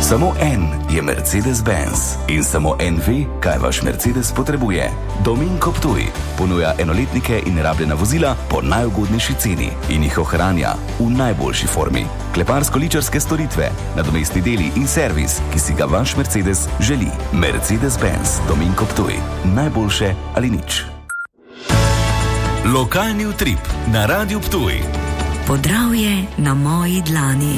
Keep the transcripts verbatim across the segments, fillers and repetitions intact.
Samo en je Mercedes-Benz in samo en ve, kaj vaš Mercedes potrebuje. Dominko Ptuj ponuja enoletnike in rabljena vozila po najugodnejši ceni in jih ohranja v najboljši formi. Kleparsko-ličarske storitve, nadomestni deli in servis, ki si ga vaš Mercedes želi. Mercedes-Benz Dominko Ptuj. Najboljše ali nič. Lokalni utrip na Radiu Ptuj. Podravje na moji dlani.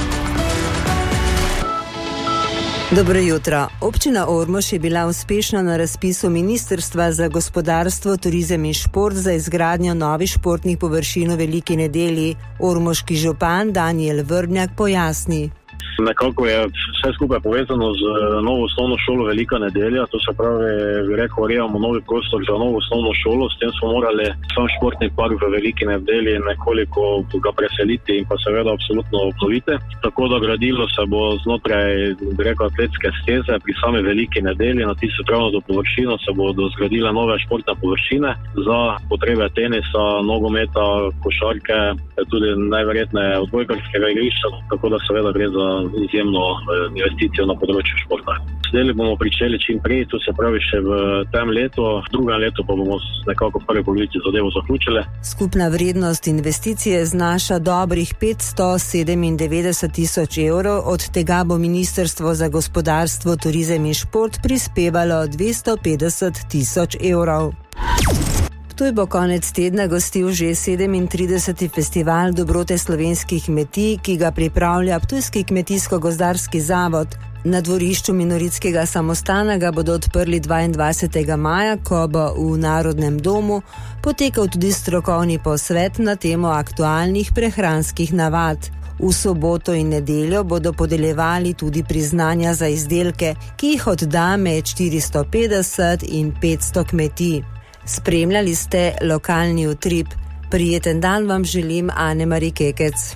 Dobro jutro. Občina Ormož je bila uspešna na razpisu Ministrstva za gospodarstvo, turizem in šport za izgradnjo novih športnih površin v Veliki Nedelji. Ormoški župan Danijel Vrbnjak pojasni. Nekako je vse skupaj povezano z novo osnovno šolo Velika Nedelja, to se pravi, rekel, urejamo novi prostor za novo osnovno šolo, s tem smo morali sam športni park v Veliki Nedelji nekoliko ga preseliti in pa seveda absolutno obnoviti. Tako da gradilo se bo znotraj, rekel, atletske steze pri sami Veliki Nedelji, na tisto pravno do površino se bodo zgradile nove športne površine za potrebe tenisa, nogometa, košarke, tudi najverjetneje odbojkarskega igrišča, tako da seveda gre za izjemno investicijo na področju športa. Zdaj bomo pričeli čim prej, to se pravi še v tem letu, v drugem letu pa bomo nekako v prvi polovici zadevo zaključili. Skupna vrednost investicije znaša dobrih petsto sedemindevetdeset tisoč evrov, od tega bo Ministrstvo za gospodarstvo, turizem in šport prispevalo dvesto petdeset tisoč evrov. Ptuj bo konec tedna gostil že sedemintrideseti festival dobrote slovenskih kmetij, ki ga pripravlja Ptujski kmetijsko-gozdarski zavod. Na dvorišču Minoritskega samostana ga bodo odprli dvaindvajsetega maja, ko bo v Narodnem domu potekal tudi strokovni posvet na temo aktualnih prehranskih navad. V soboto in nedeljo bodo podeljevali tudi priznanja za izdelke, ki jih odda med štiristo petdeset in petsto kmetij. Spremljali ste lokalni utrip. Prijeten dan vam želim, Ane-Mari Kekec.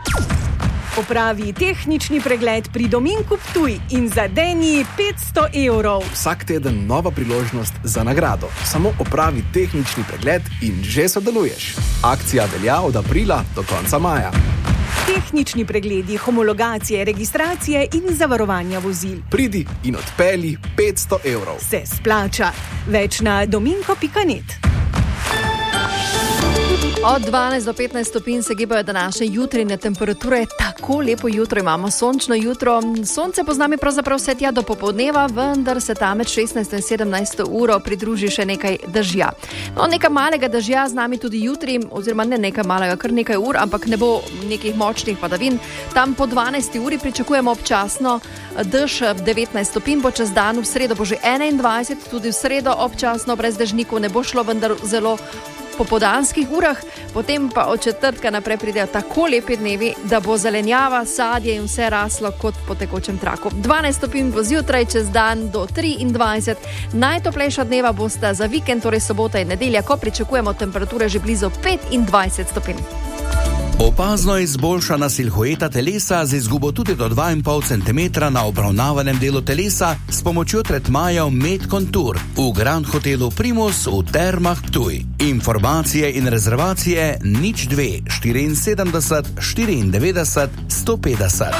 Opravi tehnični pregled pri Dominku Ptuj in zadeni petsto evrov. Vsak teden nova priložnost za nagrado. Samo opravi tehnični pregled in že sodeluješ. Akcija velja od aprila do konca maja. Tehnični pregledi, homologacije, registracije in zavarovanja vozil. Pridi in odpelji petsto evrov. Se splača. Več na dominko pika net. Od dvanajst do petnajst stopinj se gibajo današnje jutrajne temperature. Tako lepo jutro imamo, sončno jutro. Sonce po z nami pravzaprav vse tja do popoldneva, vendar se tam med šestnajsto in sedemnajsto uro pridruži še nekaj dežja. No, nekaj malega dežja z nami tudi jutri, oziroma ne nekaj malega, kar nekaj ur, ampak ne bo nekih močnih padavin. Tam po dvanajsti uri pričakujemo občasno dež, devetnajst stopinj bo čez dan, v sredo bo že enaindvajset, tudi v sredo občasno brez dežnikov ne bo šlo, vendar zelo popoldanskih urah, potem pa od četrtka naprej pridejo tako lepi dnevi, da bo zelenjava, sadje in vse raslo kot po tekočem traku. dvanajst stopinj bo zjutraj, čez dan do triindvajset. Najtoplejša dneva bosta za vikend, torej sobota in nedelja, ko pričakujemo temperature že blizu petindvajset stopinj. Opazno izboljšana silhueta telesa z izgubo tudi do dva in pol centimetra na obravnavanem delu telesa s pomočjo tretmajev Med Contour v Grand Hotelu Primus v Termah Ptuj. Informacije in rezervacije nič dve štiriinsedemdeset štiriindevetdeset sto petdeset.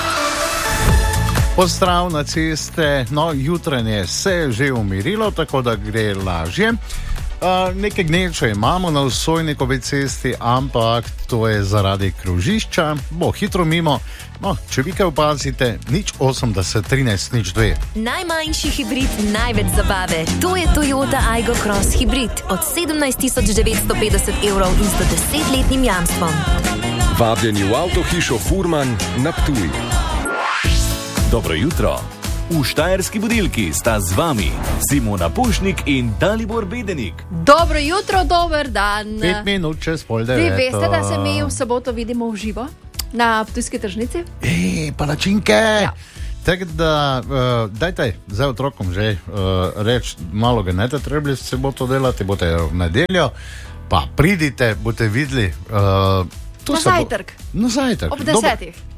Pozdrav na ceste, no jutranje se je že umirilo, tako da gre lažje. Uh, nekaj gneča imamo na Vsojnikovi cesti, ampak to je zaradi krožišča, bo hitro mimo. No, če vi kaj opazite, nič osemdeset trinajst nič dve. Najmanjši hibrid, največ zabave. To je Toyota Aygo Cross hibrid od sedemnajst tisoč devetsto petdeset evrov in sto desetletnim jamstvom. Vabljeni v avtohišo Furman na Ptuj. Dobro jutro. V Štajerski budilki sta z vami Simona Pušnik in Dalibor Bedenik. Dobro jutro, dober dan. Pet minut čez pol devet. Vi veste, da se mi v soboto vidimo v živo na Ptujski tržnici? Ej, palačinke! Ja. Tako da, uh, dajte zdaj otrokom že uh, reči, malo ga ne te trebali se bo to delati, bote v nedeljo, pa pridite, boste videli. Uh, na zajtrk. Na zajtrk. Ob desetih.